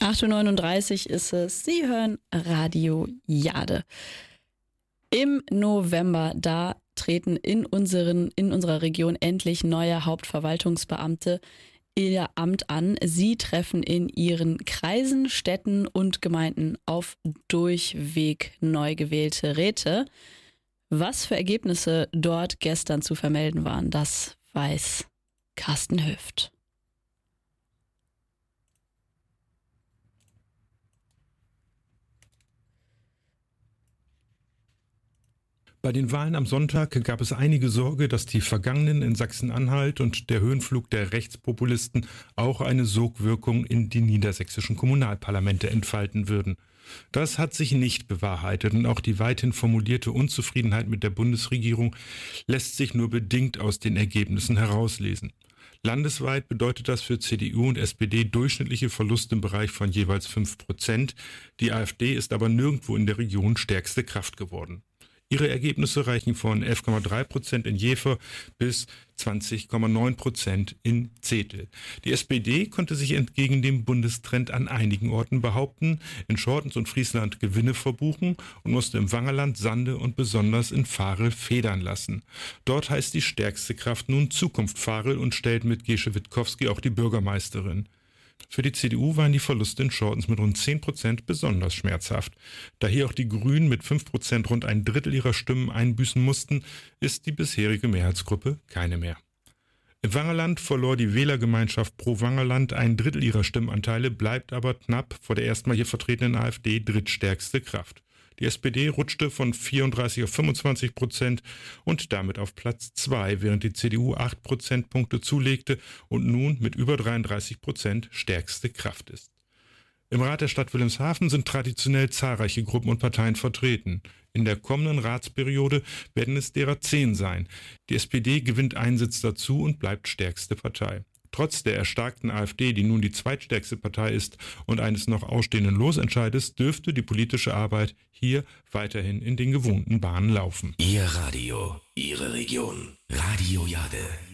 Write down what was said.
8:39 Uhr ist es. Sie hören Radio Jade. Im November, da treten in unserer Region endlich neue Hauptverwaltungsbeamte ihr Amt an. Sie treffen in ihren Kreisen, Städten und Gemeinden auf durchweg neu gewählte Räte. Was für Ergebnisse dort gestern zu vermelden waren, das weiß Carsten Hüft. Bei den Wahlen am Sonntag gab es einige Sorge, dass die Vergangenen in Sachsen-Anhalt und der Höhenflug der Rechtspopulisten auch eine Sogwirkung in die niedersächsischen Kommunalparlamente entfalten würden. Das hat sich nicht bewahrheitet und auch die weithin formulierte Unzufriedenheit mit der Bundesregierung lässt sich nur bedingt aus den Ergebnissen herauslesen. Landesweit bedeutet das für CDU und SPD durchschnittliche Verluste im Bereich von jeweils 5%. Die AfD ist aber nirgendwo in der Region stärkste Kraft geworden. Ihre Ergebnisse reichen von 11,3% in Jever bis 20,9% in Zetel. Die SPD konnte sich entgegen dem Bundestrend an einigen Orten behaupten, in Schortens und Friesland Gewinne verbuchen und musste im Wangerland, Sande und besonders in Varel federn lassen. Dort heißt die stärkste Kraft nun Zukunft Varel und stellt mit Gesche Witkowski auch die Bürgermeisterin. Für die CDU waren die Verluste in Schortens mit rund 10% besonders schmerzhaft. Da hier auch die Grünen mit 5% rund ein Drittel ihrer Stimmen einbüßen mussten, ist die bisherige Mehrheitsgruppe keine mehr. Im Wangerland verlor die Wählergemeinschaft Pro Wangerland ein Drittel ihrer Stimmanteile, bleibt aber knapp vor der erstmal hier vertretenen AfD drittstärkste Kraft. Die SPD rutschte von 34 auf 25% und damit auf Platz 2, während die CDU 8 Prozentpunkte zulegte und nun mit über 33% stärkste Kraft ist. Im Rat der Stadt Wilhelmshaven sind traditionell zahlreiche Gruppen und Parteien vertreten. In der kommenden Ratsperiode werden es derer 10 sein. Die SPD gewinnt einen Sitz dazu und bleibt stärkste Partei. Trotz der erstarkten AfD, die nun die zweitstärkste Partei ist und eines noch ausstehenden Losentscheides, dürfte die politische Arbeit hier weiterhin in den gewohnten Bahnen laufen. Ihr Radio, Ihre Region. Radio Jade.